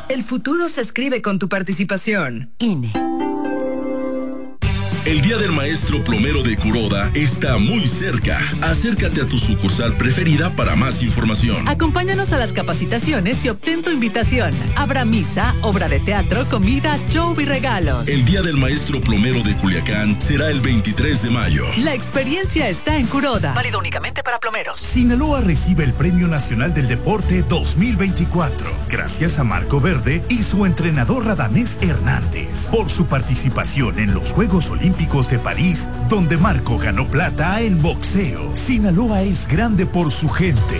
El futuro se escribe con tu participación. INE. El Día del Maestro Plomero de Kuroda está muy cerca. Acércate a tu sucursal preferida para más información. Acompáñanos a las capacitaciones y obtén tu invitación. Habrá misa, obra de teatro, comida, show y regalos. El Día del Maestro Plomero de Culiacán será el 23 de mayo. La experiencia está en Kuroda. Válido únicamente para plomeros. Sinaloa recibe el Premio Nacional del Deporte 2024, gracias a Marco Verde y su entrenador Radamés Hernández, por su participación en los Juegos Olímpicos de París, donde Marco ganó plata en boxeo. Sinaloa es grande por su gente.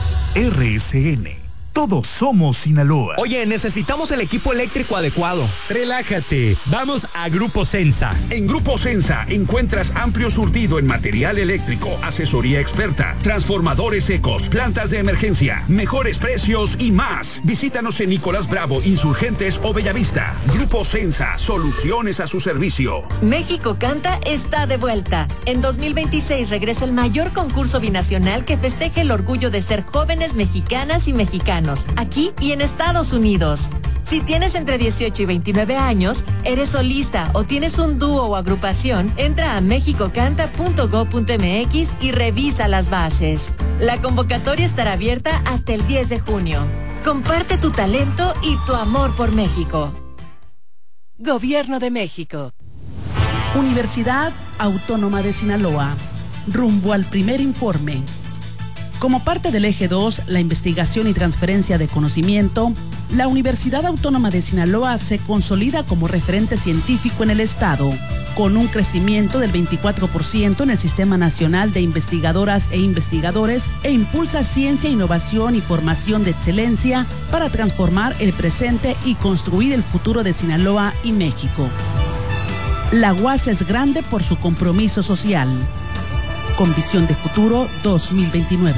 RSN. Todos somos Sinaloa. Oye, necesitamos el equipo eléctrico adecuado. Relájate, vamos a Grupo Sensa. En Grupo Sensa encuentras amplio surtido en material eléctrico, asesoría experta, transformadores secos, plantas de emergencia, mejores precios y más. Visítanos en Nicolás Bravo, Insurgentes o Bellavista. Grupo Sensa, soluciones a su servicio. México Canta está de vuelta. En 2026 regresa el mayor concurso binacional que festeje el orgullo de ser jóvenes mexicanas y mexicanos, aquí y en Estados Unidos. Si tienes entre 18 y 29 años, eres solista o tienes un dúo o agrupación, entra a mexicocanta.go.mx y revisa las bases. La convocatoria estará abierta hasta el 10 de junio. Comparte tu talento y tu amor por México. Gobierno de México. Universidad Autónoma de Sinaloa. Rumbo al primer informe. Como parte del Eje 2, la investigación y transferencia de conocimiento, la Universidad Autónoma de Sinaloa se consolida como referente científico en el Estado, con un crecimiento del 24% en el Sistema Nacional de Investigadoras e Investigadores, e impulsa ciencia, innovación y formación de excelencia para transformar el presente y construir el futuro de Sinaloa y México. La UAS es grande por su compromiso social. Con visión de futuro 2029.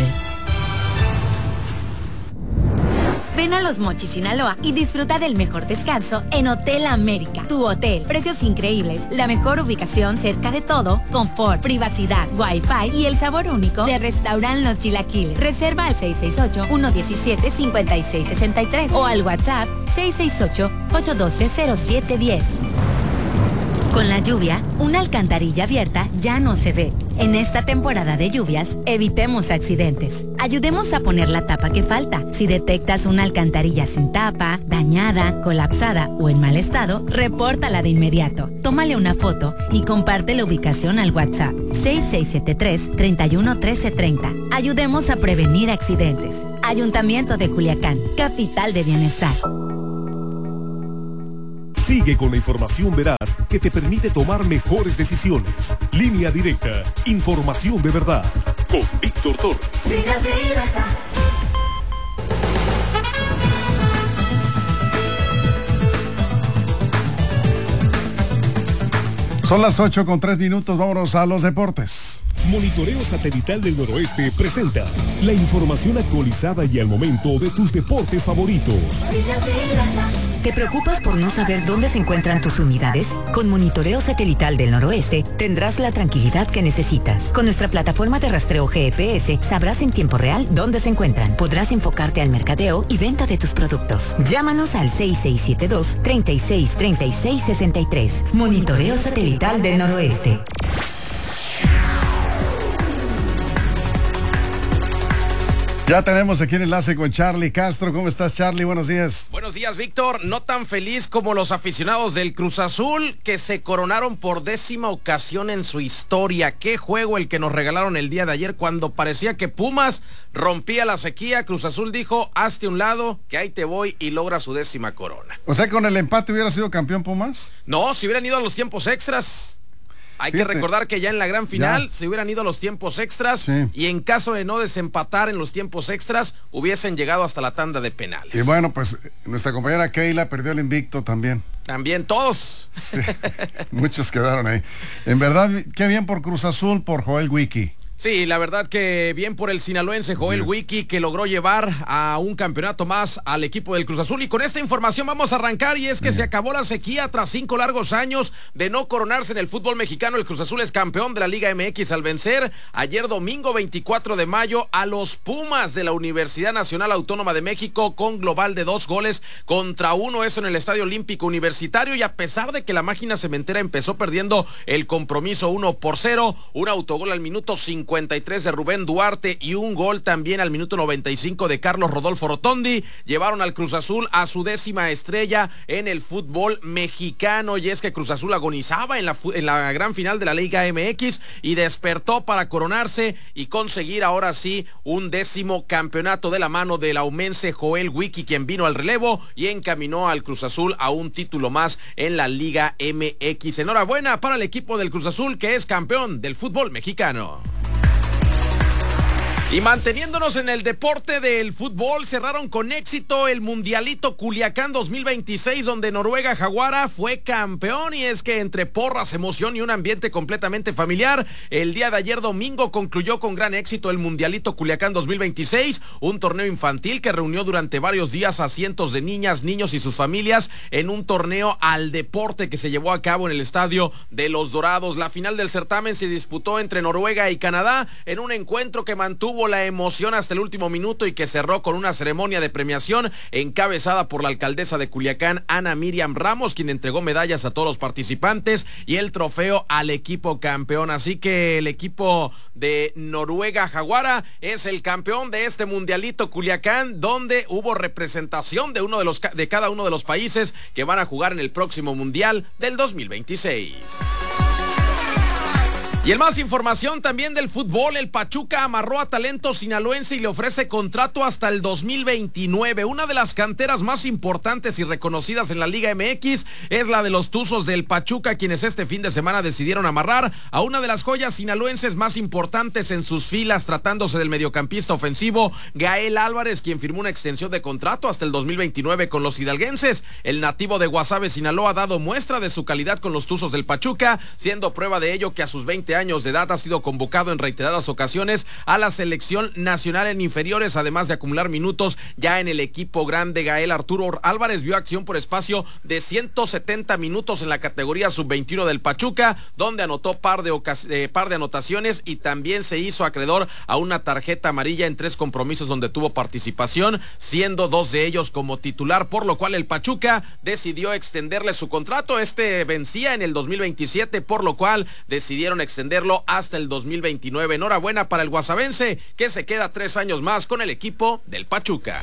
Ven a Los Mochis, Sinaloa y disfruta del mejor descanso en Hotel América. Tu hotel, precios increíbles, la mejor ubicación cerca de todo, confort, privacidad, wifi y el sabor único de Restaurant Los Chilaquiles. Reserva al 668-117-5663 o al WhatsApp 668-812-0710. Con la lluvia, una alcantarilla abierta ya no se ve. En esta temporada de lluvias, evitemos accidentes. Ayudemos a poner la tapa que falta. Si detectas una alcantarilla sin tapa, dañada, colapsada o en mal estado, repórtala de inmediato. Tómale una foto y comparte la ubicación al WhatsApp 6673-311330. Ayudemos a prevenir accidentes. Ayuntamiento de Culiacán, capital de bienestar. Sigue con la información veraz que te permite tomar mejores decisiones. Línea Directa, información de verdad. Con Víctor Torres. Línea Directa. Son las 8:03, vámonos a los deportes. Monitoreo Satelital del Noroeste presenta la información actualizada y al momento de tus deportes favoritos. ¿Te preocupas por no saber dónde se encuentran tus unidades? Con Monitoreo Satelital del Noroeste tendrás la tranquilidad que necesitas. Con nuestra plataforma de rastreo GPS sabrás en tiempo real dónde se encuentran. Podrás enfocarte al mercadeo y venta de tus productos. Llámanos al 6672-363663. Monitoreo Satelital del Noroeste. Ya tenemos aquí el enlace con Charlie Castro. ¿Cómo estás, Charlie? Buenos días. Buenos días, Víctor. No tan feliz como los aficionados del Cruz Azul, que se coronaron por 10ª ocasión en su historia. Qué juego el que nos regalaron el día de ayer, cuando parecía que Pumas rompía la sequía. Cruz Azul dijo, hazte un lado, que ahí te voy, y logra su 10ª corona. O sea, ¿con el empate hubiera sido campeón Pumas? No, si hubieran ido a los tiempos extras. Hay que recordar que ya en la gran final se hubieran ido a los tiempos extras, y en caso de no desempatar en los tiempos extras, hubiesen llegado hasta la tanda de penales. Y bueno, pues nuestra compañera Keila perdió el invicto también. También todos. Sí, muchos quedaron ahí. En verdad, qué bien por Cruz Azul, por Joel Wiki. Sí, la verdad que bien por el sinaloense Joel Wiki, que logró llevar a un campeonato más al equipo del Cruz Azul. Y con esta información vamos a arrancar, y es que se acabó la sequía tras 5 largos años de no coronarse en el fútbol mexicano. El Cruz Azul es campeón de la Liga MX al vencer ayer domingo 24 de mayo a los Pumas de la Universidad Nacional Autónoma de México con global de 2-1, eso en el Estadio Olímpico Universitario. Y a pesar de que la máquina cementera empezó perdiendo el compromiso 1-0, un autogol al minuto 53 de Rubén Duarte y un gol también al minuto 95 de Carlos Rodolfo Rotondi, llevaron al Cruz Azul a su 10ª estrella en el fútbol mexicano. Y es que Cruz Azul agonizaba en la gran final de la Liga MX y despertó para coronarse y conseguir ahora sí un 10º campeonato de la mano del aumense Joel Wiki, quien vino al relevo y encaminó al Cruz Azul a un título más en la Liga MX. Enhorabuena para el equipo del Cruz Azul, que es campeón del fútbol mexicano. Y manteniéndonos en el deporte del fútbol, cerraron con éxito el Mundialito Culiacán 2026, donde Noruega Jaguara fue campeón. Y es que entre porras, emoción y un ambiente completamente familiar, el día de ayer domingo concluyó con gran éxito el Mundialito Culiacán 2026, un torneo infantil que reunió durante varios días a cientos de niñas, niños y sus familias en un torneo al deporte que se llevó a cabo en el Estadio de los Dorados. La final del certamen se disputó entre Noruega y Canadá en un encuentro que mantuvo la emoción hasta el último minuto y que cerró con una ceremonia de premiación encabezada por la alcaldesa de Culiacán, Ana Miriam Ramos, quien entregó medallas a todos los participantes y el trofeo al equipo campeón. Así que el equipo de Noruega Jaguara es el campeón de este Mundialito Culiacán, donde hubo representación de cada uno de los países que van a jugar en el próximo Mundial del 2026. Y en más información también del fútbol, el Pachuca amarró a talento sinaloense y le ofrece contrato hasta el 2029. Una de las canteras más importantes y reconocidas en la Liga MX es la de los Tuzos del Pachuca, quienes este fin de semana decidieron amarrar a una de las joyas sinaloenses más importantes en sus filas, tratándose del mediocampista ofensivo Gael Álvarez, quien firmó una extensión de contrato hasta el 2029 con los hidalguenses. El nativo de Guasave, Sinaloa, ha dado muestra de su calidad con los Tuzos del Pachuca, siendo prueba de ello que a sus 20 años de edad ha sido convocado en reiteradas ocasiones a la selección nacional en inferiores, además de acumular minutos ya en el equipo grande. Gael Arturo Álvarez vio acción por espacio de 170 minutos en la categoría sub-21 del Pachuca, donde anotó par de anotaciones y también se hizo acreedor a una tarjeta amarilla en 3 compromisos donde tuvo participación, siendo 2 de ellos como titular, por lo cual el Pachuca decidió extenderle su contrato. Este vencía en el 2027, por lo cual decidieron extenderlo hasta el 2029. Enhorabuena para el guasavense, que se queda 3 años más con el equipo del Pachuca.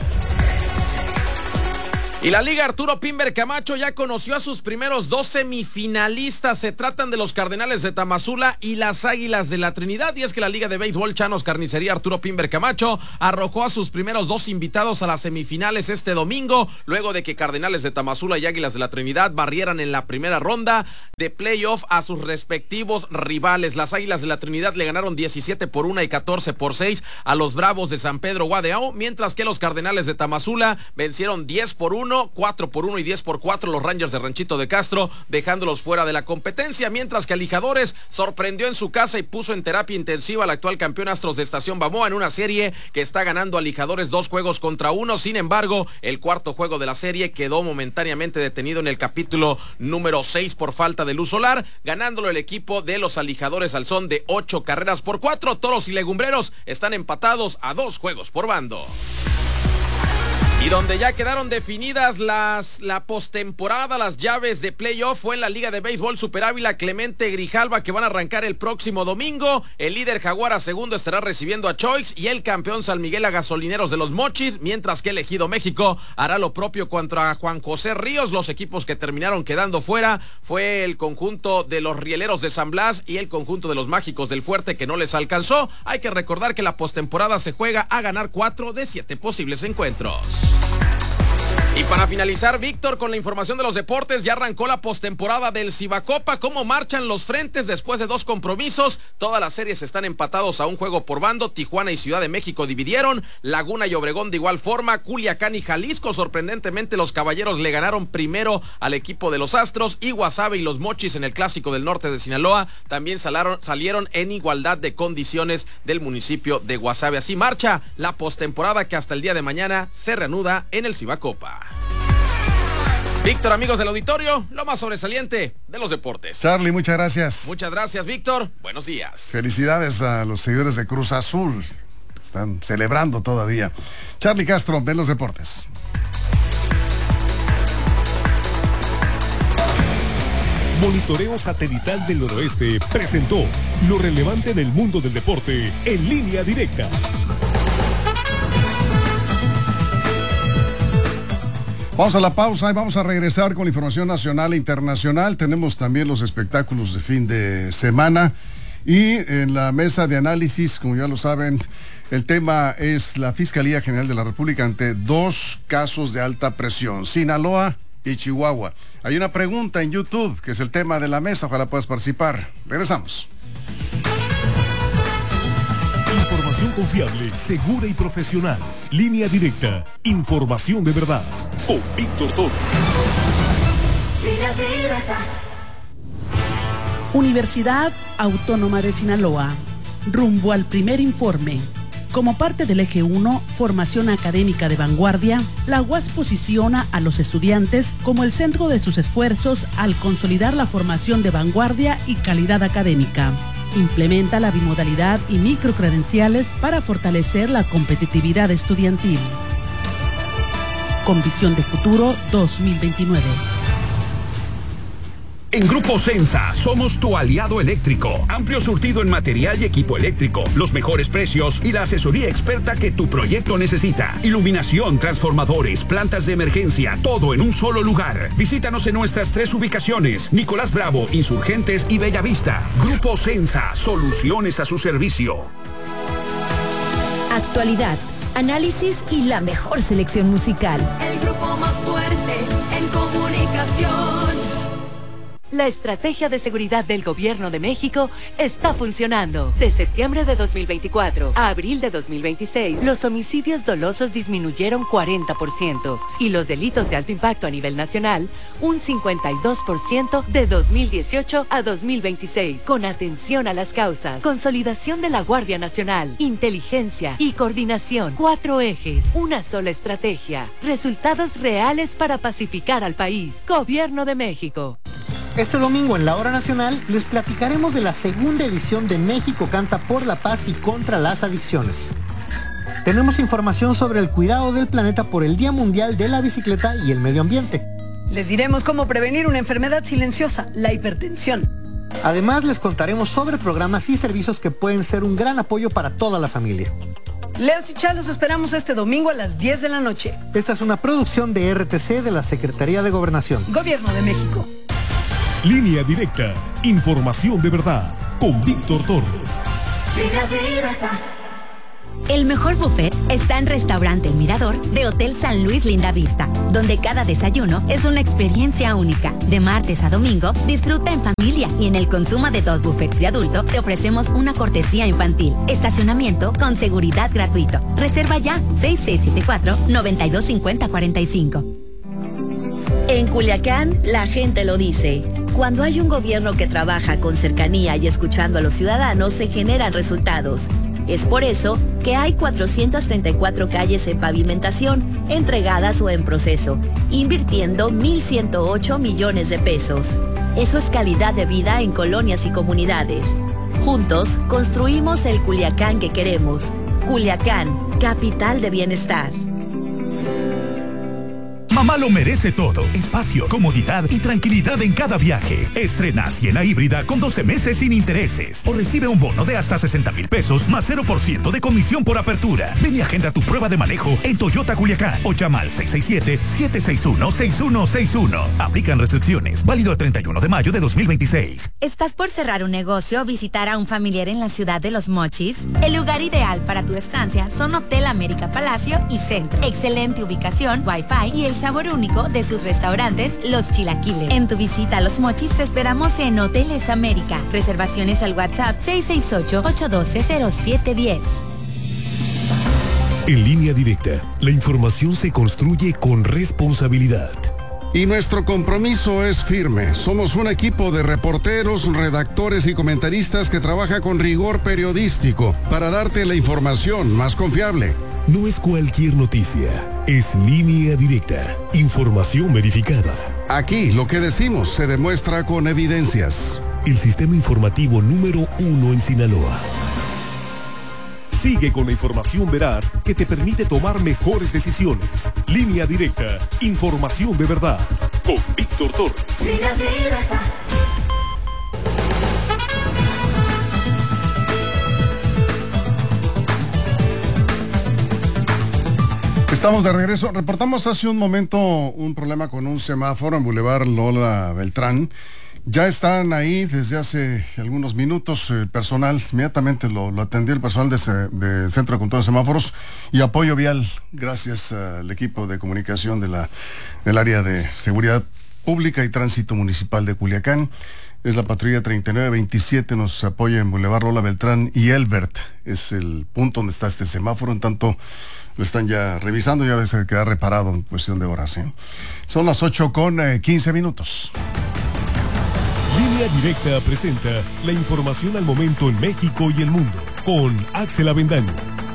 Y la Liga Arturo Pimber Camacho ya conoció a sus primeros 2 semifinalistas. Se tratan de los Cardenales de Tamazula y las Águilas de la Trinidad. Y es que la Liga de Béisbol Chanos Carnicería Arturo Pimber Camacho arrojó a sus primeros 2 invitados a las semifinales este domingo, luego de que Cardenales de Tamazula y Águilas de la Trinidad barrieran en la primera ronda de playoff a sus respectivos rivales. Las Águilas de la Trinidad le ganaron 17-1 y 14-6 a los Bravos de San Pedro Guadeao, mientras que los Cardenales de Tamazula vencieron 10-1, 4-1 y 10-4 los Rangers de Ranchito de Castro, dejándolos fuera de la competencia, mientras que Alijadores sorprendió en su casa y puso en terapia intensiva al actual campeón Astros de Estación Bamoa en una serie que está ganando Alijadores 2-1. Sin embargo, el cuarto juego de la serie quedó momentáneamente detenido en el capítulo número 6 por falta de luz solar, ganándolo el equipo de los Alijadores al son de 8-4. Toros y Legumbreros están empatados a 2 juegos por bando. Y donde ya quedaron definidas la postemporada, las llaves de playoff, fue en la Liga de Béisbol Super Ávila Clemente Grijalva, que van a arrancar el próximo domingo. El líder Jaguara segundo estará recibiendo a Choix y el campeón San Miguel a Gasolineros de los Mochis, mientras que el Ejido México hará lo propio contra Juan José Ríos. Los equipos que terminaron quedando fuera fue el conjunto de los Rieleros de San Blas y el conjunto de los Mágicos del Fuerte, que no les alcanzó. Hay que recordar que la postemporada se juega a ganar 4 de 7 posibles encuentros. Y para finalizar, Víctor, con la información de los deportes, ya arrancó la postemporada del Cibacopa. ¿Cómo marchan los frentes después de 2 compromisos? Todas las series están empatados a un juego por bando. Tijuana y Ciudad de México dividieron. Laguna y Obregón de igual forma. Culiacán y Jalisco, sorprendentemente, los Caballeros le ganaron primero al equipo de los Astros. Y Guasave y los Mochis en el Clásico del Norte de Sinaloa también salieron en igualdad de condiciones del municipio de Guasave. Así marcha la postemporada que hasta el día de mañana se reanuda en el Cibacopa. Víctor, amigos del auditorio, lo más sobresaliente de los deportes. Charlie, muchas gracias. Muchas gracias, Víctor. Buenos días. Felicidades a los seguidores de Cruz Azul. Están celebrando todavía. Charlie Castro, de los deportes. Monitoreo Satelital del Noroeste presentó lo relevante en el mundo del deporte en línea directa. Vamos a la pausa y vamos a regresar con la información nacional e internacional. Tenemos también los espectáculos de fin de semana. Y en la mesa de análisis, como ya lo saben, el tema es la Fiscalía General de la República ante 2 casos de alta presión, Sinaloa y Chihuahua. Hay una pregunta en YouTube, que es el tema de la mesa. Ojalá puedas participar. Regresamos. Información confiable, segura y profesional. Línea directa. Información de verdad. Con Víctor Toro. Universidad Autónoma de Sinaloa. Rumbo al primer informe. Como parte del eje 1, formación académica de vanguardia, la UAS posiciona a los estudiantes como el centro de sus esfuerzos al consolidar la formación de vanguardia y calidad académica. Implementa la bimodalidad y microcredenciales para fortalecer la competitividad estudiantil. Con visión de futuro 2029. En Grupo Sensa somos tu aliado eléctrico. Amplio surtido en material y equipo eléctrico, los mejores precios y la asesoría experta que tu proyecto necesita. Iluminación, transformadores, plantas de emergencia, todo en un solo lugar. Visítanos en nuestras 3 ubicaciones: Nicolás Bravo, Insurgentes y Bellavista. Grupo Sensa, soluciones a su servicio. Actualidad, análisis y la mejor selección musical. El grupo más fuerte en comunicación. La estrategia de seguridad del Gobierno de México está funcionando. De septiembre de 2024 a abril de 2026, los homicidios dolosos disminuyeron 40% y los delitos de alto impacto a nivel nacional un 52% de 2018 a 2026. Con atención a las causas, consolidación de la Guardia Nacional, inteligencia y coordinación. 4 ejes, una sola estrategia. Resultados reales para pacificar al país. Gobierno de México. Este domingo en la Hora Nacional les platicaremos de la segunda edición de México Canta por la Paz y contra las Adicciones. Tenemos información sobre el cuidado del planeta por el Día Mundial de la Bicicleta y el Medio Ambiente. Les diremos cómo prevenir una enfermedad silenciosa, la hipertensión. Además les contaremos sobre programas y servicios que pueden ser un gran apoyo para toda la familia. Leos y Chá, los esperamos este domingo a las 10 de la noche. Esta es una producción de RTC de la Secretaría de Gobernación. Gobierno de México. Línea directa. Información de verdad. Con Víctor Torres. Línea directa. El mejor buffet está en Restaurante El Mirador de Hotel San Luis Linda Vista, donde cada desayuno es una experiencia única. De martes a domingo, disfruta en familia y en el consumo de 2 buffets de adulto te ofrecemos una cortesía infantil. Estacionamiento con seguridad gratuito. Reserva ya 6674-925045. En Culiacán, la gente lo dice. Cuando hay un gobierno que trabaja con cercanía y escuchando a los ciudadanos, se generan resultados. Es por eso que hay 434 calles en pavimentación, entregadas o en proceso, invirtiendo 1,108 millones de pesos. Eso es calidad de vida en colonias y comunidades. Juntos, construimos el Culiacán que queremos. Culiacán, capital de bienestar. Mamá lo merece todo. Espacio, comodidad y tranquilidad en cada viaje. Estrena Siena híbrida con 12 meses sin intereses. O recibe un bono de hasta 60,000 pesos más 0% de comisión por apertura. Ven y agenda tu prueba de manejo en Toyota Culiacán o llama al 667-761-6161. Aplican restricciones. Válido el 31 de mayo de 2026. ¿Estás por cerrar un negocio o visitar a un familiar en la ciudad de Los Mochis? El lugar ideal para tu estancia son Hotel América Palacio y Centro. Excelente ubicación, Wi-Fi y el sabor sabor único de sus restaurantes Los Chilaquiles. En tu visita a Los Mochis te esperamos en Hoteles América. Reservaciones al WhatsApp 668-812-0710. En Línea Directa, la información se construye con responsabilidad. Y nuestro compromiso es firme. Somos un equipo de reporteros, redactores y comentaristas que trabaja con rigor periodístico para darte la información más confiable. No es cualquier noticia, es Línea Directa, información verificada. Aquí lo que decimos se demuestra con evidencias. El sistema informativo número 1 en Sinaloa. Sigue con la información veraz que te permite tomar mejores decisiones. Línea Directa, información de verdad. Con Víctor Torres. Línea Directa. Estamos de regreso. Reportamos hace un momento un problema con un semáforo en Boulevard Lola Beltrán. Ya están ahí desde hace algunos minutos. El personal inmediatamente lo atendió, el personal de Centro de Control de Semáforos y Apoyo Vial, gracias al equipo de comunicación del área de Seguridad Pública y Tránsito Municipal de Culiacán. Es la patrulla 3927, nos apoya en Boulevard Lola Beltrán y Elbert. Es el punto donde está este semáforo, en tanto lo están ya revisando, ya a veces queda reparado en cuestión de horas. Son las 8:15. Línea Directa presenta la información al momento en México y el mundo con Axel Avendaño.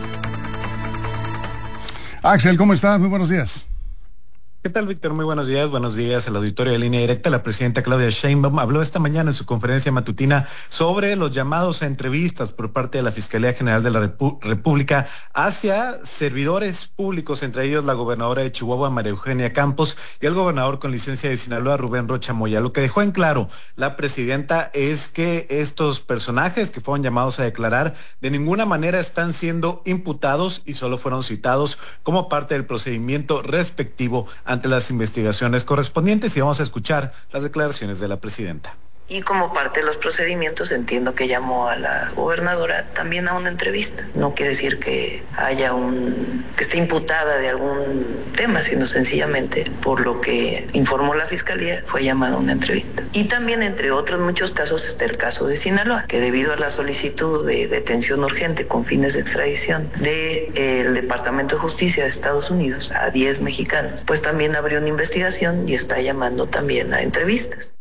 Axel, ¿cómo estás? Muy buenos días. ¿Qué tal, Víctor? Muy buenos días al auditorio de Línea Directa. La presidenta Claudia Sheinbaum habló esta mañana en su conferencia matutina sobre los llamados a entrevistas por parte de la Fiscalía General de la República hacia servidores públicos, entre ellos la gobernadora de Chihuahua, María Eugenia Campos, y el gobernador con licencia de Sinaloa, Rubén Rocha Moya. Lo que dejó en claro la presidenta es que estos personajes que fueron llamados a declarar de ninguna manera están siendo imputados y solo fueron citados como parte del procedimiento respectivo ante las investigaciones correspondientes, y vamos a escuchar las declaraciones de la presidenta. Y como parte de los procedimientos entiendo que llamó a la gobernadora también a una entrevista. No quiere decir que haya que esté imputada de algún tema, sino sencillamente por lo que informó la fiscalía fue llamada a una entrevista. Y también entre otros muchos casos está el caso de Sinaloa, que debido a la solicitud de detención urgente con fines de extradición del Departamento de Justicia de Estados Unidos a 10 mexicanos, pues también abrió una investigación y está llamando también a entrevistas.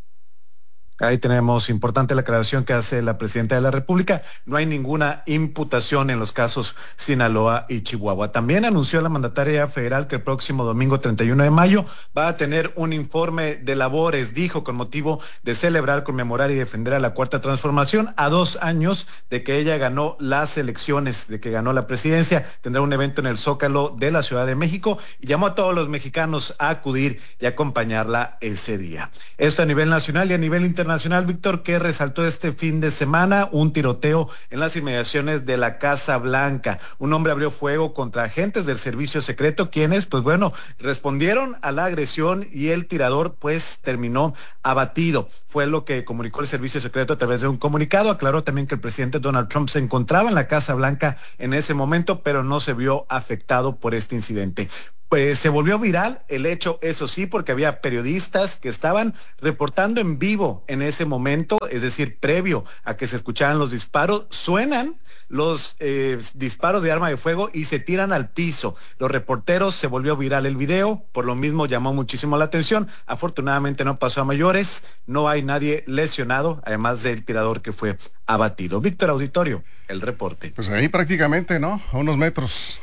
Ahí tenemos importante la aclaración que hace la presidenta de la República. No hay ninguna imputación en los casos Sinaloa y Chihuahua. También anunció la mandataria federal que el próximo domingo 31 de mayo va a tener un informe de labores, dijo, con motivo de celebrar, conmemorar y defender a la Cuarta Transformación a 2 años de que ella ganó las elecciones, de que ganó la presidencia. Tendrá un evento en el Zócalo de la Ciudad de México y llamó a todos los mexicanos a acudir y acompañarla ese día. Esto a nivel nacional y a nivel internacional, Víctor, que resaltó este fin de semana un tiroteo en las inmediaciones de la Casa Blanca. Un hombre abrió fuego contra agentes del servicio secreto, quienes, pues bueno, respondieron a la agresión y el tirador, pues, terminó abatido. Fue lo que comunicó el servicio secreto a través de un comunicado. Aclaró también que el presidente Donald Trump se encontraba en la Casa Blanca en ese momento, pero no se vio afectado por este incidente. Pues se volvió viral el hecho, eso sí, porque había periodistas que estaban reportando en vivo en ese momento, es decir, previo a que se escucharan los disparos. Suenan los disparos de arma de fuego y se tiran al piso. Los reporteros, se volvió viral el video, por lo mismo llamó muchísimo la atención. Afortunadamente no pasó a mayores, no hay nadie lesionado, además del tirador que fue abatido. Víctor, auditorio, el reporte. Pues ahí prácticamente, ¿no? A unos metros.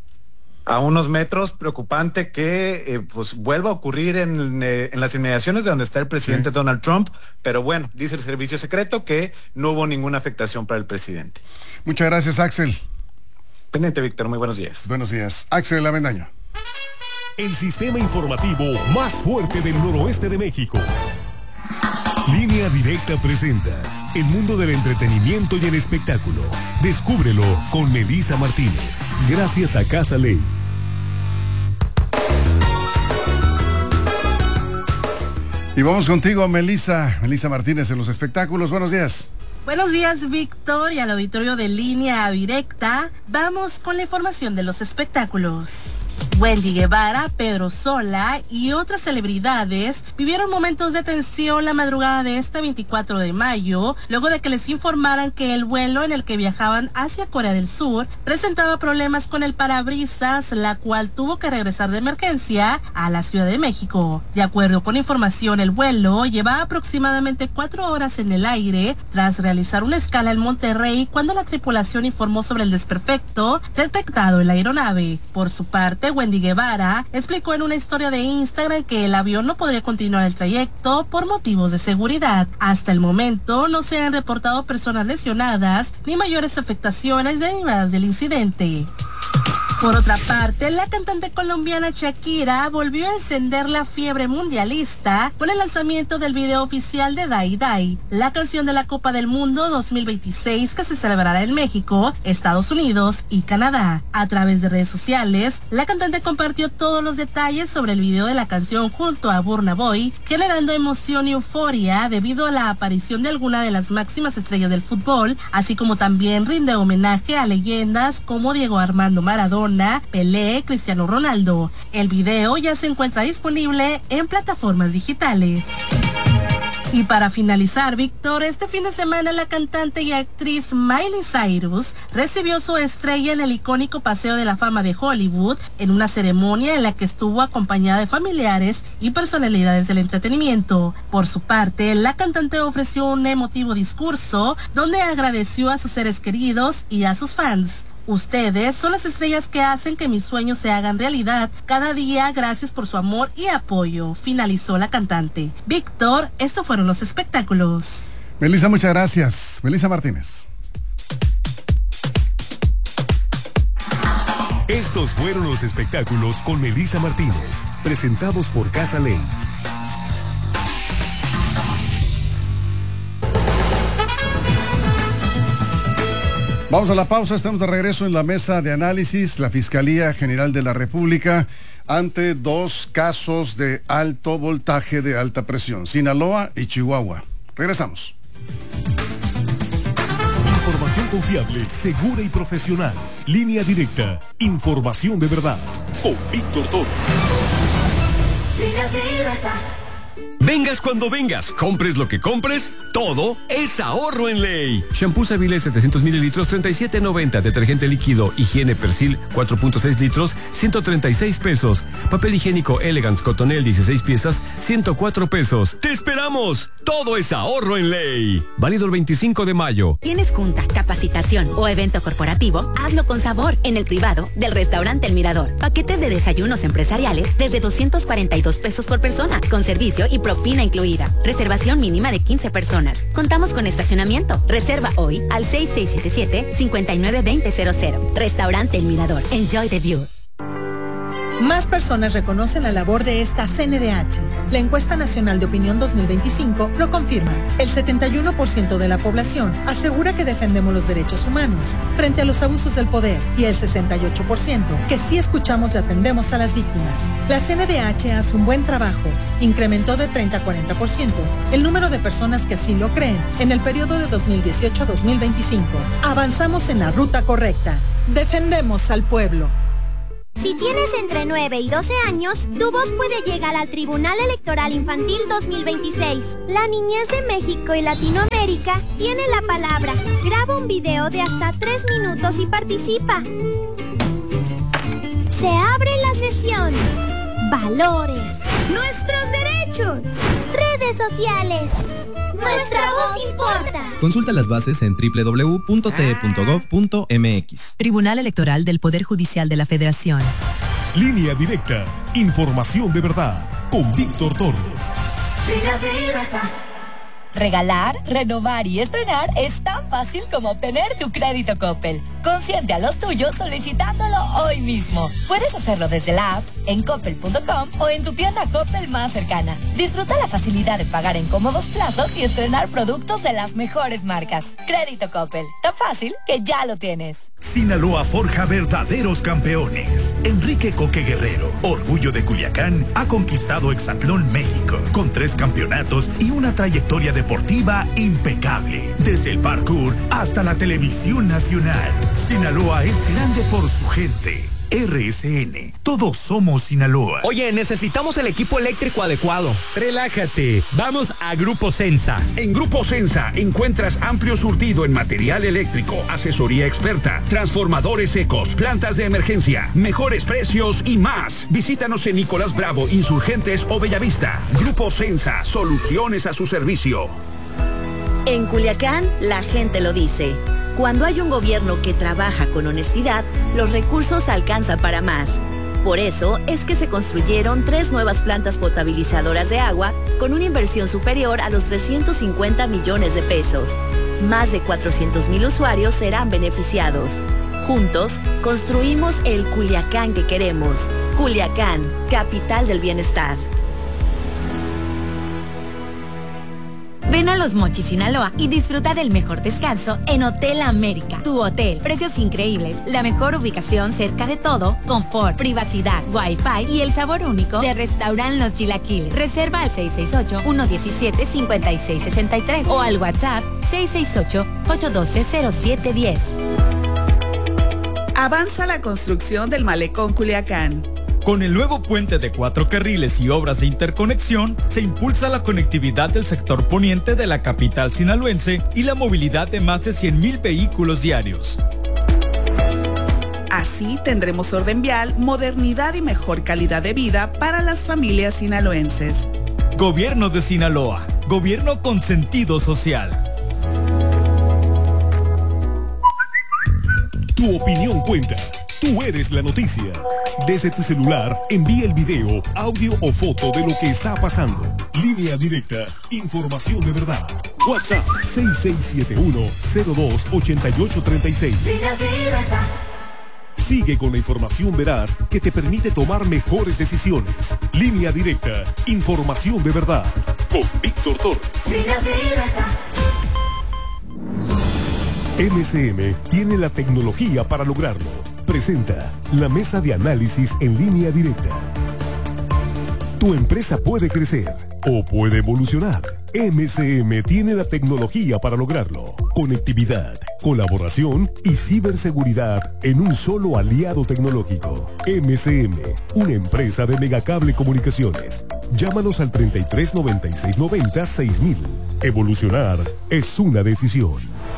A unos metros, preocupante que pues vuelva a ocurrir en las inmediaciones de donde está el presidente Donald Trump, pero bueno, dice el servicio secreto que no hubo ninguna afectación para el presidente. Muchas gracias, Axel. Pendiente, Víctor, muy buenos días. Buenos días. Axel Avendaño. El sistema informativo más fuerte del noroeste de México. Línea Directa presenta el mundo del entretenimiento y el espectáculo. Descúbrelo con Melissa Martínez. Gracias a Casa Ley. Y vamos contigo, Melissa Martínez, en los espectáculos. Buenos días. Buenos días, Víctor, y al auditorio de Línea Directa. Vamos con la información de los espectáculos. Wendy Guevara, Pedro Sola y otras celebridades vivieron momentos de tensión la madrugada de este 24 de mayo, luego de que les informaran que el vuelo en el que viajaban hacia Corea del Sur presentaba problemas con el parabrisas, la cual tuvo que regresar de emergencia a la Ciudad de México. De acuerdo con información, el vuelo llevaba aproximadamente 4 horas en el aire tras realizar una escala en Monterrey cuando la tripulación informó sobre el desperfecto detectado en la aeronave. Por su parte, Wendy Guevara explicó en una historia de Instagram que el avión no podría continuar el trayecto por motivos de seguridad. Hasta el momento no se han reportado personas lesionadas ni mayores afectaciones derivadas del incidente. Por otra parte, la cantante colombiana Shakira volvió a encender la fiebre mundialista con el lanzamiento del video oficial de Dai Dai, la canción de la Copa del Mundo 2026 que se celebrará en México, Estados Unidos y Canadá. A través de redes sociales, la cantante compartió todos los detalles sobre el video de la canción junto a Burna Boy, generando emoción y euforia debido a la aparición de alguna de las máximas estrellas del fútbol, así como también rinde homenaje a leyendas como Diego Armando Maradona, Pelé, Cristiano Ronaldo. El video ya se encuentra disponible en plataformas digitales. Y para finalizar, Víctor, este fin de semana la cantante y actriz Miley Cyrus recibió su estrella en el icónico Paseo de la Fama de Hollywood en una ceremonia en la que estuvo acompañada de familiares y personalidades del entretenimiento. Por su parte, la cantante ofreció un emotivo discurso donde agradeció a sus seres queridos y a sus fans. Ustedes son las estrellas que hacen que mis sueños se hagan realidad cada día. Gracias por su amor y apoyo, finalizó la cantante. Víctor, estos fueron los espectáculos. Melissa, muchas gracias. Melissa Martínez. Estos fueron los espectáculos con Melissa Martínez, presentados por Casa Ley. Vamos a la pausa, estamos de regreso en la mesa de análisis. La Fiscalía General de la República ante 2 casos de alto voltaje de alta presión, Sinaloa y Chihuahua. Regresamos. Información confiable, segura y profesional. Línea directa. Información de verdad. Con Víctor Toro. Línea directa. Vengas cuando vengas, compres lo que compres, todo es ahorro en Ley. Shampoo Savile 700 mililitros, 37.90. Detergente líquido Higiene Persil 4.6 litros, 136 pesos. Papel higiénico Elegance Cotonel 16 piezas, 104 pesos. ¡Te esperamos! Todo es ahorro en Ley. Válido el 25 de mayo. ¿Tienes junta, capacitación o evento corporativo? Hazlo con sabor en el privado del restaurante El Mirador. Paquetes de desayunos empresariales desde 242 pesos por persona, con servicio y propina incluida. Reservación mínima de 15 personas. Contamos con estacionamiento. Reserva hoy al 6677-592000. Restaurante El Mirador. Enjoy the view. Más personas reconocen la labor de esta CNDH. La encuesta nacional de opinión 2025 lo confirma. El 71% de la población asegura que defendemos los derechos humanos frente a los abusos del poder y el 68% que sí escuchamos y atendemos a las víctimas. La CNDH hace un buen trabajo. Incrementó de 30 a 40% el número de personas que así lo creen en el periodo de 2018 a 2025. Avanzamos en la ruta correcta. Defendemos al pueblo. Si tienes entre 9 y 12 años, tu voz puede llegar al Tribunal Electoral Infantil 2026. La niñez de México y Latinoamérica tiene la palabra. Graba un video de hasta 3 minutos y participa. Se abre la sesión. Valores. Nuestros derechos. Redes sociales. Nuestra voz importa. Consulta las bases en www.te.gov.mx. Tribunal Electoral del Poder Judicial de la Federación. Línea directa. Información de verdad. Con Víctor Torres. Línea directa. Regalar, renovar y estrenar es tan fácil como obtener tu crédito Coppel. Consiente a los tuyos solicitándolo hoy mismo. Puedes hacerlo desde la app, en coppel.com o en tu tienda Coppel más cercana. Disfruta la facilidad de pagar en cómodos plazos y estrenar productos de las mejores marcas. Crédito Coppel, tan fácil que ya lo tienes. Sinaloa forja verdaderos campeones. Enrique Coque Guerrero, orgullo de Culiacán, ha conquistado Hexatlón México con 3 campeonatos y una trayectoria deportiva impecable. Desde el parkour hasta la televisión nacional. Sinaloa es grande por su gente. RSN, todos somos Sinaloa. Oye, necesitamos el equipo eléctrico adecuado. Relájate, vamos a Grupo Sensa. En Grupo Sensa encuentras amplio surtido en material eléctrico, asesoría experta, transformadores secos, plantas de emergencia, mejores precios y más. Visítanos en Nicolás Bravo, Insurgentes o Bellavista. Grupo Sensa, soluciones a su servicio. En Culiacán, la gente lo dice. Cuando hay un gobierno que trabaja con honestidad, los recursos alcanzan para más. Por eso es que se construyeron 3 nuevas plantas potabilizadoras de agua con una inversión superior a los 350 millones de pesos. Más de 400,000 usuarios serán beneficiados. Juntos, construimos el Culiacán que queremos. Culiacán, capital del bienestar. Ven a Los Mochis, Sinaloa y disfruta del mejor descanso en Hotel América. Tu hotel, precios increíbles, la mejor ubicación cerca de todo, confort, privacidad, wifi y el sabor único de Restaurant Los Chilaquiles. Reserva al 668-117-5663 o al WhatsApp 668-812-0710. Avanza la construcción del Malecón Culiacán. Con el nuevo puente de 4 carriles y obras de interconexión, se impulsa la conectividad del sector poniente de la capital sinaloense y la movilidad de más de 100,000 vehículos diarios. Así tendremos orden vial, modernidad y mejor calidad de vida para las familias sinaloenses. Gobierno de Sinaloa, gobierno con sentido social. Tu opinión cuenta. Tú eres la noticia. Desde tu celular, envía el video, audio o foto de lo que está pasando. Línea directa, información de verdad. WhatsApp 6671-028836. Línea directa. Sigue con la información veraz que te permite tomar mejores decisiones. Línea directa, información de verdad. Con Víctor Torres. Línea directa. MCM tiene la tecnología para lograrlo. Presenta la mesa de análisis en línea directa. Tu empresa puede crecer o puede evolucionar. MCM tiene la tecnología para lograrlo. Conectividad, colaboración y ciberseguridad en un solo aliado tecnológico. MCM, una empresa de Megacable Comunicaciones. Llámanos al 33 96 90 6000. Evolucionar es una decisión.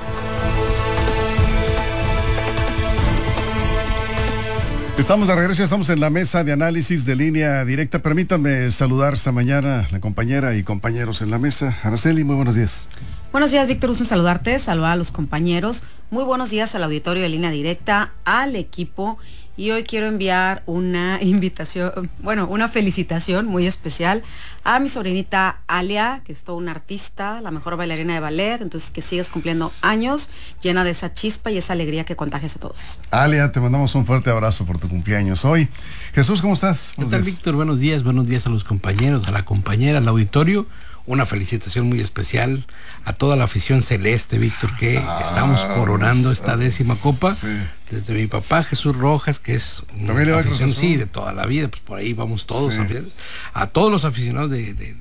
Estamos de regreso, estamos en la mesa de análisis de línea directa. Permítanme saludar esta mañana a la compañera y compañeros en la mesa. Araceli, muy buenos días. Buenos días, Víctor, gusto en saludarte, saludar a los compañeros. Muy buenos días al auditorio de Línea Directa, al equipo. Y hoy quiero enviar una invitación, una felicitación muy especial a mi sobrinita Alia, que es toda una artista, la mejor bailarina de ballet. Entonces, que sigas cumpliendo años, llena de esa chispa y esa alegría que contagias a todos. Alia, te mandamos un fuerte abrazo por tu cumpleaños hoy. Jesús, ¿cómo estás? ¿Qué tal, Víctor? Buenos días a los compañeros, a la compañera, al auditorio. Una felicitación muy especial a toda la afición celeste, Víctor, que estamos coronando esta 10ª copa. Sí. Desde mi papá Jesús Rojas, que es una afición, sí, de toda la vida, pues por ahí vamos todos. Sí. A todos los aficionados de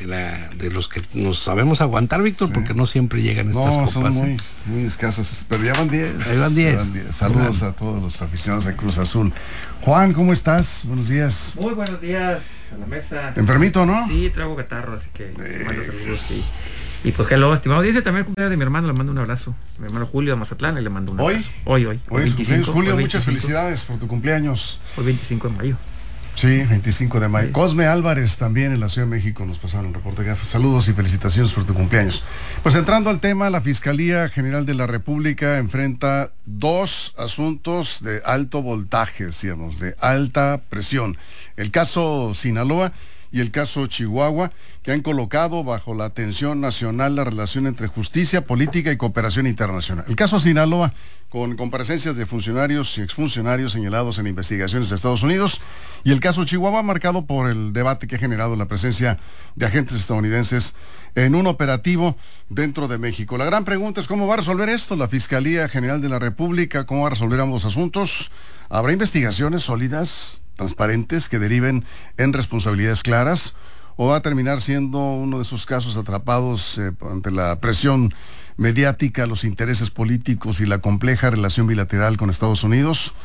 los que nos sabemos aguantar, Víctor, sí, porque no siempre llegan estas copas. Son muy escasas, pero ya van 10. Ahí van 10. Saludos a todos los aficionados de Cruz Azul. Juan, ¿cómo estás? Buenos días. Muy buenos días a la mesa. ¿Enfermito, no? Sí, traigo catarro, así que mando saludos. Y pues hello, estimado. Dice también el cumpleaños de mi hermano, le mando un abrazo. Mi hermano Julio de Mazatlán, y le mando un abrazo. Hoy es cumpleaños, Julio, muchas felicidades por tu cumpleaños. Hoy 25 de mayo. Sí, 25 de mayo. Sí. Cosme Álvarez también en la Ciudad de México nos pasaron un reporte. Saludos y felicitaciones por tu cumpleaños. Pues entrando al tema, la Fiscalía General de la República enfrenta 2 asuntos de alto voltaje, decíamos, de alta presión. El caso Sinaloa y el caso Chihuahua, que han colocado bajo la atención nacional la relación entre justicia, política y cooperación internacional. El caso Sinaloa, con comparecencias de funcionarios y exfuncionarios señalados en investigaciones de Estados Unidos, y el caso Chihuahua, marcado por el debate que ha generado la presencia de agentes estadounidenses en un operativo dentro de México. La gran pregunta es cómo va a resolver esto la Fiscalía General de la República, cómo va a resolver ambos asuntos. ¿Habrá investigaciones sólidas, transparentes, que deriven en responsabilidades claras, o va a terminar siendo uno de esos casos atrapados ante la presión mediática, los intereses políticos y la compleja relación bilateral con Estados Unidos?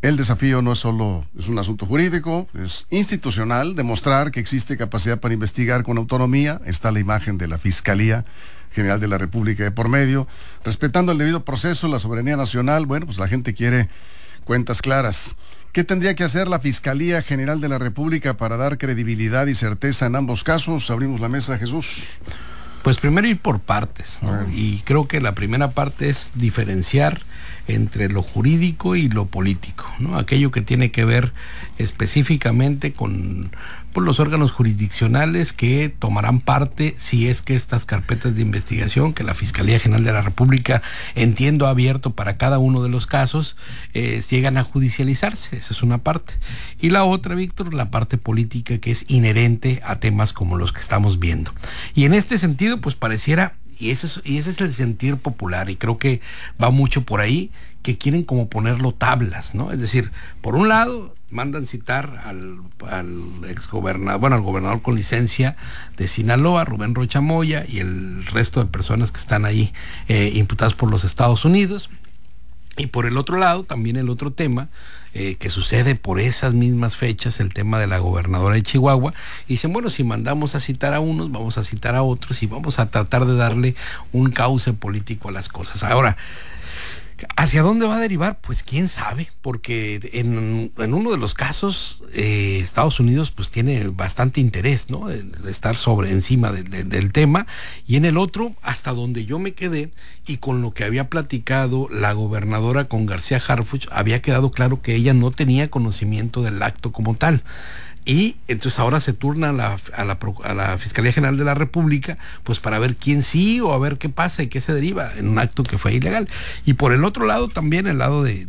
El desafío no es un asunto jurídico, es institucional, demostrar que existe capacidad para investigar con autonomía. Está la imagen de la Fiscalía General de la República de por medio, respetando el debido proceso, la soberanía nacional. Bueno, pues la gente quiere cuentas claras. ¿Qué tendría que hacer la Fiscalía General de la República para dar credibilidad y certeza en ambos casos? Abrimos la mesa, Jesús. Pues primero ir por partes, ¿no? Y creo que la primera parte es diferenciar entre lo jurídico y lo político, ¿no? Aquello que tiene que ver específicamente con los órganos jurisdiccionales que tomarán parte si es que estas carpetas de investigación que la Fiscalía General de la República, entiendo, ha abierto para cada uno de los casos, llegan a judicializarse. Esa es una parte. Y la otra, Víctor, la parte política, que es inherente a temas como los que estamos viendo. Y en este sentido, pues pareciera, y ese es el sentir popular, y creo que va mucho por ahí, que quieren como ponerlo tablas, ¿no? Es decir, por un lado mandan citar al gobernador con licencia de Sinaloa, Rubén Rocha Moya, y el resto de personas que están ahí imputadas por los Estados Unidos. Y por el otro lado, también el otro tema que sucede por esas mismas fechas, el tema de la gobernadora de Chihuahua. Y dicen, bueno, si mandamos a citar a unos, vamos a citar a otros y vamos a tratar de darle un cauce político a las cosas. Ahora, ¿hacia dónde va a derivar? Pues quién sabe, porque en uno de los casos Estados Unidos pues tiene bastante interés, ¿no? De estar encima del tema, y en el otro, hasta donde yo me quedé y con lo que había platicado la gobernadora con García Harfuch, había quedado claro que ella no tenía conocimiento del acto como tal. Y entonces ahora se turna a la Fiscalía General de la República, pues para ver quién sí, o a ver qué pasa y qué se deriva en un acto que fue ilegal. Y por el otro lado también, el lado del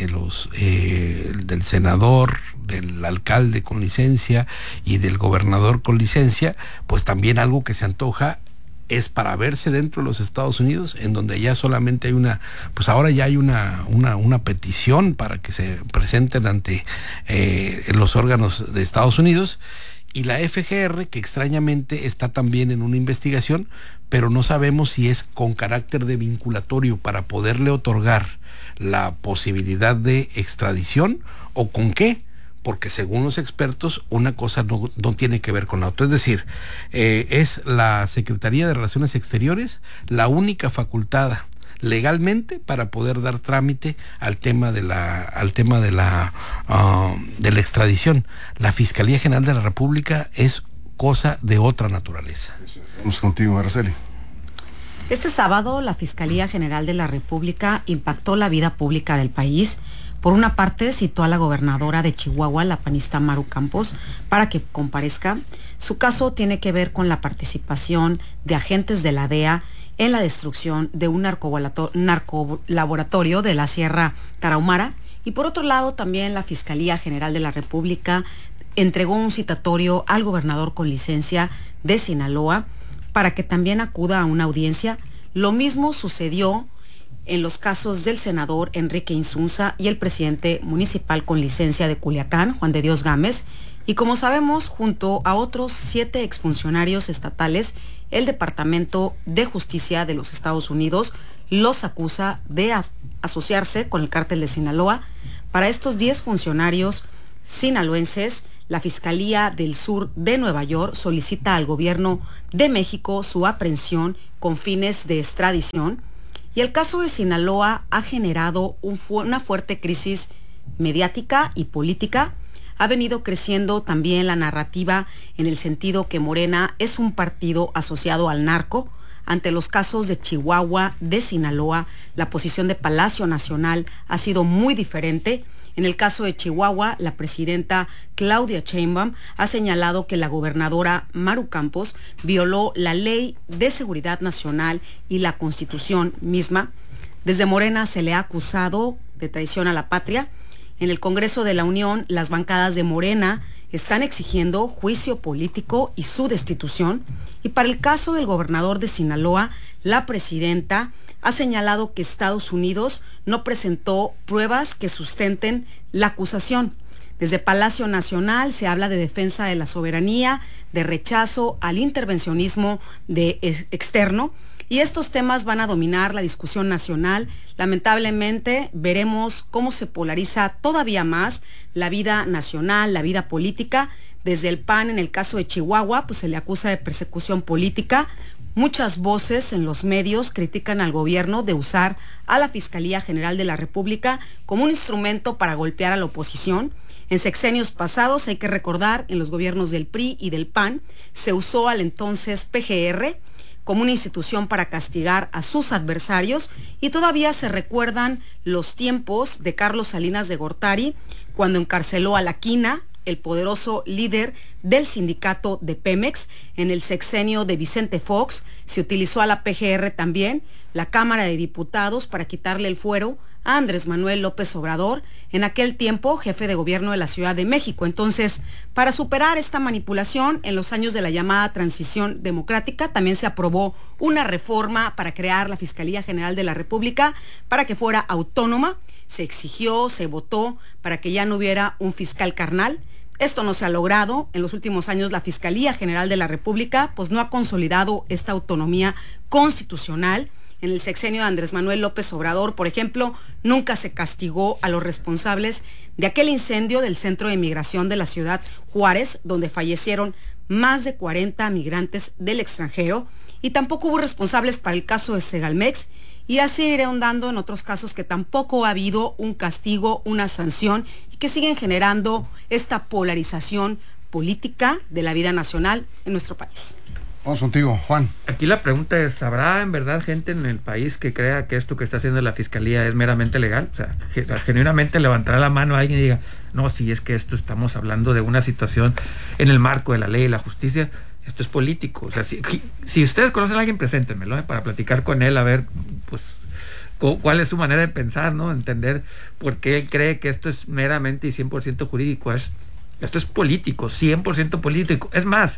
senador, del alcalde con licencia y del gobernador con licencia, pues también algo que se antoja es para verse dentro de los Estados Unidos, en donde ya solamente hay ahora ya hay una petición para que se presenten ante los órganos de Estados Unidos, y la FGR, que extrañamente está también en una investigación, pero no sabemos si es con carácter de vinculatorio para poderle otorgar la posibilidad de extradición o con qué. Porque según los expertos, una cosa no tiene que ver con la otra. Es decir, es la Secretaría de Relaciones Exteriores la única facultada legalmente para poder dar trámite al tema de la extradición. La Fiscalía General de la República es cosa de otra naturaleza. Vamos contigo, Araceli. Este sábado, la Fiscalía General de la República impactó la vida pública del país. Por una parte, citó a la gobernadora de Chihuahua, la panista Maru Campos, para que comparezca. Su caso tiene que ver con la participación de agentes de la DEA en la destrucción de un narcolaboratorio de la Sierra Tarahumara. Y por otro lado, también la Fiscalía General de la República entregó un citatorio al gobernador con licencia de Sinaloa para que también acuda a una audiencia. Lo mismo sucedió en los casos del senador Enrique Insunza y el presidente municipal con licencia de Culiacán, Juan de Dios Gámez. Y como sabemos, junto a otros 7 exfuncionarios estatales, el Departamento de Justicia de los Estados Unidos los acusa de asociarse con el cártel de Sinaloa. Para estos 10 funcionarios sinaloenses, la Fiscalía del Sur de Nueva York solicita al gobierno de México su aprehensión con fines de extradición. Y el caso de Sinaloa ha generado una fuerte crisis mediática y política. Ha venido creciendo también la narrativa en el sentido que Morena es un partido asociado al narco. Ante los casos de Chihuahua, de Sinaloa, la posición de Palacio Nacional ha sido muy diferente. En el caso de Chihuahua, la presidenta Claudia Sheinbaum ha señalado que la gobernadora Maru Campos violó la Ley de Seguridad Nacional y la Constitución misma. Desde Morena se le ha acusado de traición a la patria. En el Congreso de la Unión, las bancadas de Morena están exigiendo juicio político y su destitución. Y para el caso del gobernador de Sinaloa, la presidenta ha señalado que Estados Unidos no presentó pruebas que sustenten la acusación. Desde Palacio Nacional se habla de defensa de la soberanía, de rechazo al intervencionismo externo. Y estos temas van a dominar la discusión nacional. Lamentablemente veremos cómo se polariza todavía más la vida nacional, la vida política. Desde el PAN, en el caso de Chihuahua, pues se le acusa de persecución política. Muchas voces en los medios critican al gobierno de usar a la Fiscalía General de la República como un instrumento para golpear a la oposición. En sexenios pasados, hay que recordar, en los gobiernos del PRI y del PAN, se usó al entonces PGR como una institución para castigar a sus adversarios, y todavía se recuerdan los tiempos de Carlos Salinas de Gortari, cuando encarceló a La Quina, el poderoso líder del sindicato de Pemex. En el sexenio de Vicente Fox se utilizó a la PGR también, la Cámara de Diputados, para quitarle el fuero a Andrés Manuel López Obrador, en aquel tiempo jefe de gobierno de la Ciudad de México. Entonces, para superar esta manipulación, en los años de la llamada transición democrática, también se aprobó una reforma para crear la Fiscalía General de la República para que fuera autónoma. Se exigió, se votó para que ya no hubiera un fiscal carnal. Esto no se ha logrado. En los últimos años la Fiscalía General de la República pues no ha consolidado esta autonomía constitucional. En el sexenio de Andrés Manuel López Obrador, por ejemplo, nunca se castigó a los responsables de aquel incendio del Centro de Migración de la ciudad Juárez, donde fallecieron más de 40 migrantes del extranjero, y tampoco hubo responsables para el caso de Segalmex, y así iré ahondando en otros casos que tampoco ha habido un castigo, una sanción, y que siguen generando esta polarización política de la vida nacional en nuestro país. Vamos contigo, Juan. Aquí la pregunta es, ¿habrá en verdad gente en el país que crea que esto que está haciendo la Fiscalía es meramente legal? O sea, genuinamente levantará la mano a alguien y diga, no, si es que esto estamos hablando de una situación en el marco de la ley y la justicia, esto es político. O sea, si ustedes conocen a alguien, preséntenmelo, para platicar con él, a ver, pues, cuál es su manera de pensar, ¿no? Entender por qué él cree que esto es meramente y 100% jurídico. Esto es político, 100% político. Es más,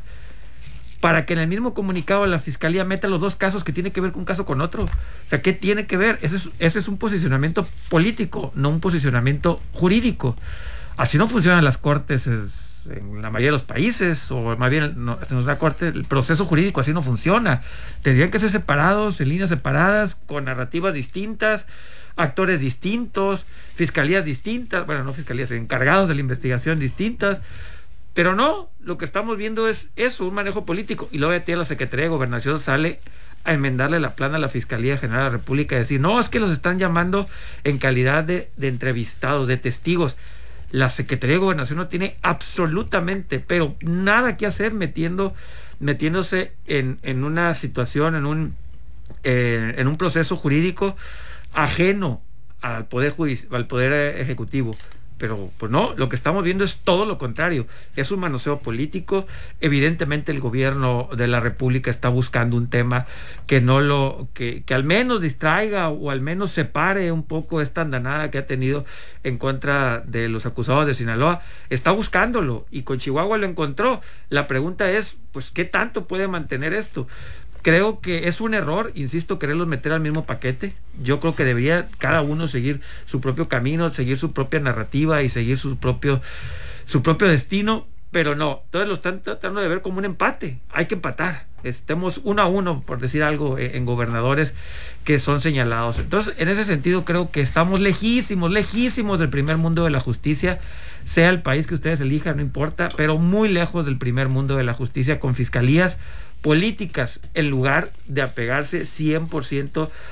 para que en el mismo comunicado la Fiscalía meta los dos casos que tiene que ver con un caso con otro. O sea, ¿qué tiene que ver? Ese es un posicionamiento político, no un posicionamiento jurídico. Así no funcionan las cortes en la mayoría de los países, o más bien en nuestra corte el proceso jurídico así no funciona. Tendrían que ser separados, en líneas separadas, con narrativas distintas, actores distintos, fiscalías distintas, bueno, no fiscalías, encargados de la investigación distintas. Pero no, lo que estamos viendo es eso, un manejo político. Y luego ya la Secretaría de Gobernación sale a enmendarle la plana a la Fiscalía General de la República y decir, no, es que los están llamando en calidad de entrevistados, de testigos. La Secretaría de Gobernación no tiene absolutamente, pero nada que hacer metiéndose en una situación, en un proceso jurídico ajeno al Poder Ejecutivo. Pero pues no, lo que estamos viendo es todo lo contrario, es un manoseo político. Evidentemente el gobierno de la República está buscando un tema que al menos distraiga o al menos separe un poco esta andanada que ha tenido en contra de los acusados de Sinaloa. Está buscándolo y con Chihuahua lo encontró. La pregunta es, pues, ¿qué tanto puede mantener esto? Creo que es un error, insisto, quererlos meter al mismo paquete. Yo creo que debería cada uno seguir su propio camino, seguir su propia narrativa y seguir su propio destino, pero no, todos lo están tratando de ver como un empate. Hay que empatar. Estemos 1-1, por decir algo, en gobernadores que son señalados. Entonces, en ese sentido, creo que estamos lejísimos del primer mundo de la justicia, sea el país que ustedes elijan, no importa, pero muy lejos del primer mundo de la justicia, con fiscalías políticas en lugar de apegarse 100%